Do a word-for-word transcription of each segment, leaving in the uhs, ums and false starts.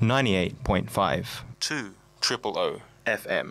ninety-eight point five two triple O F M。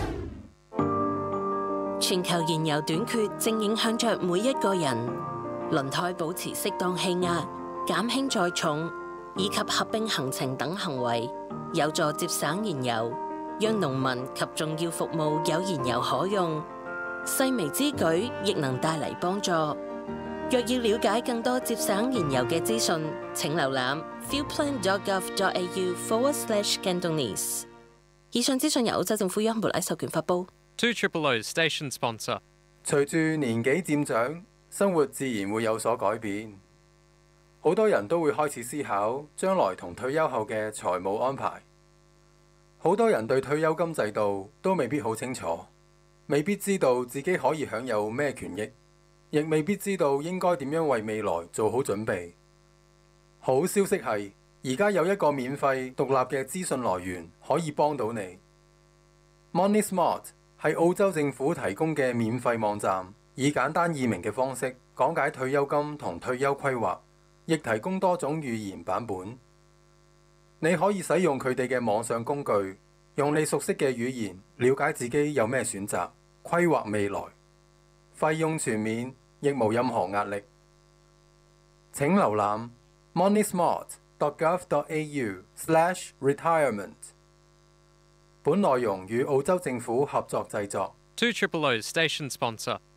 全球燃油短缺正影響着每一個人，輪胎保持適當氣壓、減輕載重以及合併行程等行為，有助節省燃油，讓農民及重要服務有燃油可用。細微之舉亦能帶嚟幫助。若要了解更多節省燃油嘅資訊，請瀏覽 fuelplan.gov.au forward slash Cantonese。以上資訊由澳洲政府央媒體授權發布。 two triple O station sponsor。 隨住年紀漸長，生活自然會有所改變。好多人都會開始思考將來同退休後嘅財務安排。好多人對退休金制度都未必好清楚，未必知道自己可以享有咩權益，亦未必知道應該點樣為未來做好準備。好消息係，而家有一個免費獨立嘅資訊來源可以幫到你。Money Smart 係澳洲政府提供嘅免費網站，以簡單易明嘅方式講解退休金同退休規劃，亦提供多種語言版本。你可以使用佢哋嘅網上工具，用你熟悉嘅語言了解自己有咩選擇，規劃未來。費用全免，亦無任何壓力。請瀏覽 moneysmart.gov.au slash retirement。本內容與澳洲政府合作製作。 two triple O station sponsor。